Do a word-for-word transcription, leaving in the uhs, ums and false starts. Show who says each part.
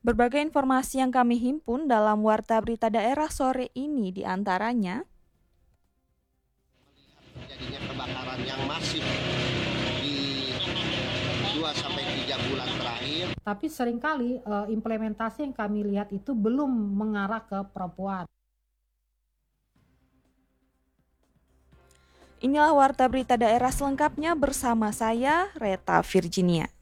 Speaker 1: Berbagai informasi yang kami himpun dalam Warta Berita Daerah sore ini diantaranya,
Speaker 2: terjadinya kebakaran yang masif di dua sampai tiga bulan terakhir.
Speaker 3: Tapi seringkali eh, implementasi yang kami lihat itu belum mengarah ke perempuan.
Speaker 1: inilah Warta Berita Daerah selengkapnya bersama saya, Reta Virginia.